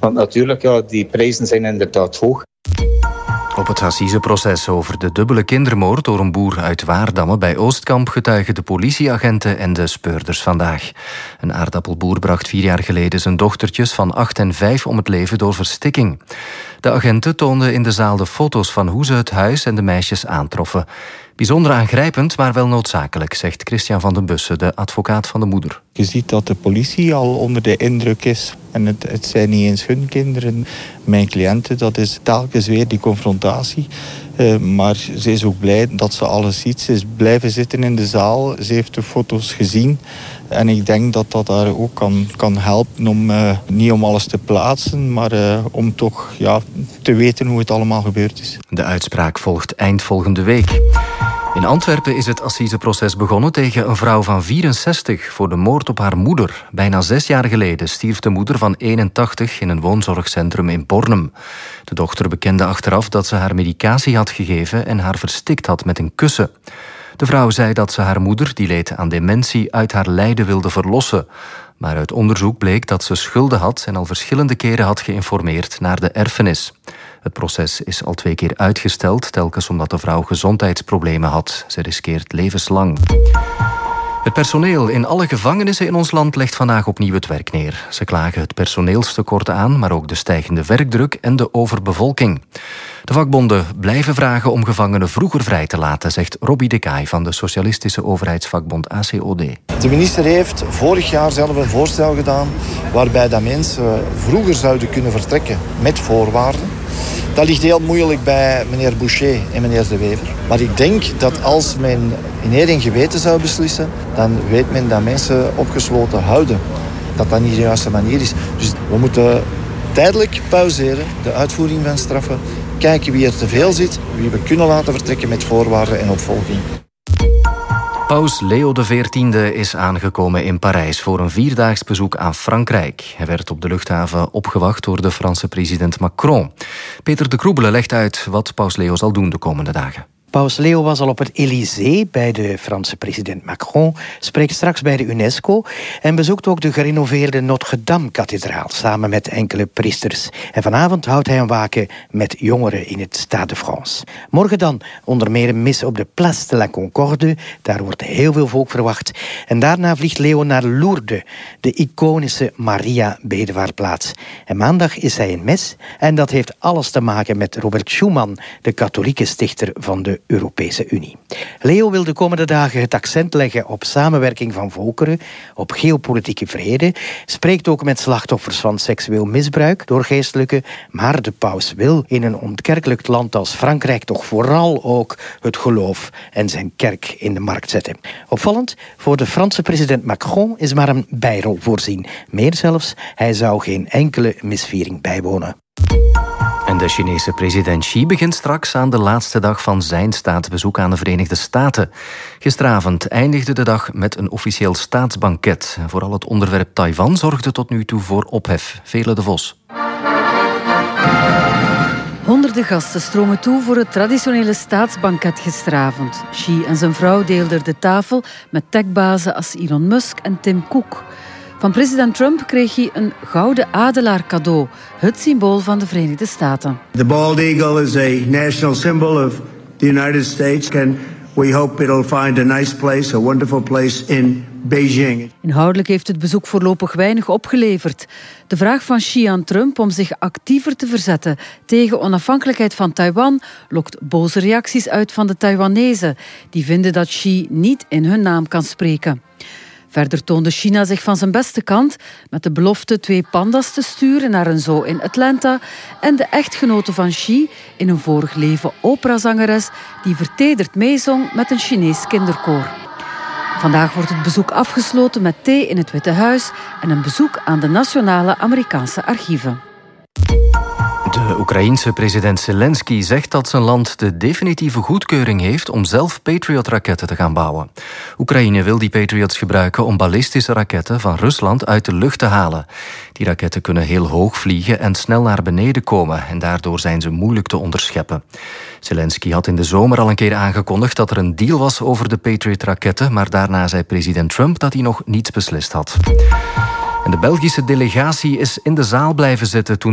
Want natuurlijk, ja, die prijzen zijn inderdaad hoog. Op het assiseproces over de dubbele kindermoord door een boer uit Waardamme bij Oostkamp getuigen de politieagenten en de speurders vandaag. Een aardappelboer bracht 4 jaar geleden zijn dochtertjes van 8 en 5 om het leven door verstikking. De agenten toonden in de zaal de foto's van hoe ze het huis en de meisjes aantroffen. Bijzonder aangrijpend, maar wel noodzakelijk, zegt Christian van den Bussen, de advocaat van de moeder. Je ziet dat de politie al onder de indruk is. En het zijn niet eens hun kinderen. Mijn cliënten, dat is telkens weer die confrontatie. Maar ze is ook blij dat ze alles ziet. Ze is blijven zitten in de zaal. Ze heeft de foto's gezien. En ik denk dat dat haar ook kan helpen om niet om alles te plaatsen, maar om toch te weten hoe het allemaal gebeurd is. De uitspraak volgt eind volgende week. In Antwerpen is het assiseproces begonnen tegen een vrouw van 64 voor de moord op haar moeder. Bijna 6 jaar geleden stierf de moeder van 81 in een woonzorgcentrum in Bornem. De dochter bekende achteraf dat ze haar medicatie had gegeven en haar verstikt had met een kussen. De vrouw zei dat ze haar moeder, die leed aan dementie, uit haar lijden wilde verlossen. Maar uit onderzoek bleek dat ze schulden had en al verschillende keren had geïnformeerd naar de erfenis. Het proces is al 2 keer uitgesteld, telkens omdat de vrouw gezondheidsproblemen had. Ze riskeert levenslang. Het personeel in alle gevangenissen in ons land legt vandaag opnieuw het werk neer. Ze klagen het personeelstekort aan, maar ook de stijgende werkdruk en de overbevolking. De vakbonden blijven vragen om gevangenen vroeger vrij te laten, zegt Robbie de Kaai van de socialistische overheidsvakbond ACOD. De minister heeft vorig jaar zelf een voorstel gedaan waarbij dat mensen vroeger zouden kunnen vertrekken met voorwaarden. Dat ligt heel moeilijk bij meneer Boucher en meneer De Wever. Maar ik denk dat als men in eer en geweten zou beslissen, dan weet men dat mensen opgesloten houden. Dat dat niet de juiste manier is. Dus we moeten tijdelijk pauzeren, de uitvoering van straffen, kijken wie er te veel zit, wie we kunnen laten vertrekken met voorwaarden en opvolging. Paus Leo XIV is aangekomen in Parijs voor een 4-daags bezoek aan Frankrijk. Hij werd op de luchthaven opgewacht door de Franse president Macron. Peter de Kroebele legt uit wat Paus Leo zal doen de komende dagen. Paus Leo was al op het Élysée bij de Franse president Macron, spreekt straks bij de UNESCO en bezoekt ook de gerenoveerde Notre-Dame-kathedraal samen met enkele priesters. En vanavond houdt hij een waken met jongeren in het Stade de France. Morgen dan onder meer een mis op de Place de la Concorde. Daar wordt heel veel volk verwacht. En daarna vliegt Leo naar Lourdes, de iconische Maria-bedevaartplaats. En maandag is hij in mes en dat heeft alles te maken met Robert Schuman, de katholieke stichter van de Europese Unie. Leo wil de komende dagen het accent leggen op samenwerking van volkeren, op geopolitieke vrede, spreekt ook met slachtoffers van seksueel misbruik door geestelijken, maar de paus wil in een ontkerkelijkt land als Frankrijk toch vooral ook het geloof en zijn kerk in de markt zetten. Opvallend, voor de Franse president Macron is maar een bijrol voorzien. Meer zelfs, hij zou geen enkele misviering bijwonen. En de Chinese president Xi begint straks aan de laatste dag van zijn staatsbezoek aan de Verenigde Staten. Gisteravond eindigde de dag met een officieel staatsbanket. Vooral het onderwerp Taiwan zorgde tot nu toe voor ophef. Vele de Vos. Honderden gasten stromen toe voor het traditionele staatsbanket gisteravond. Xi en zijn vrouw deelden de tafel met techbazen als Elon Musk en Tim Cook. Van president Trump kreeg hij een gouden adelaar cadeau, het symbool van de Verenigde Staten. The bald eagle is a national symbol of the United States and we hope it'll find a nice place, a wonderful place in Beijing. Inhoudelijk heeft het bezoek voorlopig weinig opgeleverd. De vraag van Xi aan Trump om zich actiever te verzetten tegen onafhankelijkheid van Taiwan lokt boze reacties uit van de Taiwanezen, die vinden dat Xi niet in hun naam kan spreken. Verder toonde China zich van zijn beste kant met de belofte 2 panda's te sturen naar een zoo in Atlanta en de echtgenote van Xi, in een vorig leven operazangeres, die vertederd meezong met een Chinees kinderkoor. Vandaag wordt het bezoek afgesloten met thee in het Witte Huis en een bezoek aan de Nationale Amerikaanse Archieven. De Oekraïense president Zelensky zegt dat zijn land de definitieve goedkeuring heeft om zelf Patriot-raketten te gaan bouwen. Oekraïne wil die Patriots gebruiken om ballistische raketten van Rusland uit de lucht te halen. Die raketten kunnen heel hoog vliegen en snel naar beneden komen en daardoor zijn ze moeilijk te onderscheppen. Zelensky had in de zomer al een keer aangekondigd dat er een deal was over de Patriot-raketten, maar daarna zei president Trump dat hij nog niets beslist had. En de Belgische delegatie is in de zaal blijven zitten toen